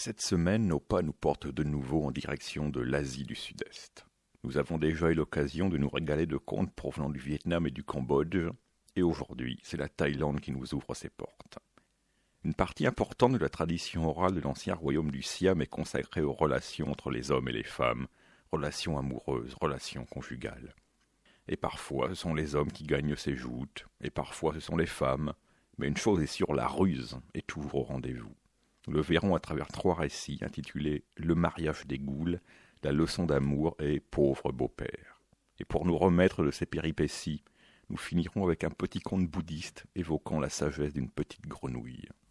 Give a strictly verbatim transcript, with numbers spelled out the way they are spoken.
Cette semaine, nos pas nous portent de nouveau en direction de l'Asie du Sud-Est. Nous avons déjà eu l'occasion de nous régaler de contes provenant du Vietnam et du Cambodge, et aujourd'hui, c'est la Thaïlande qui nous ouvre ses portes. Une partie importante de la tradition orale de l'ancien royaume du Siam est consacrée aux relations entre les hommes et les femmes, relations amoureuses, relations conjugales. Et parfois, ce sont les hommes qui gagnent ces joutes, et parfois ce sont les femmes, mais une chose est sûre, la ruse est toujours au rendez-vous. Nous le verrons à travers trois récits intitulés « Le mariage des Goules », « La leçon d'amour » et « Pauvre beau-père ». Et pour nous remettre de ces péripéties, nous finirons avec un petit conte bouddhiste évoquant la sagesse d'une petite grenouille.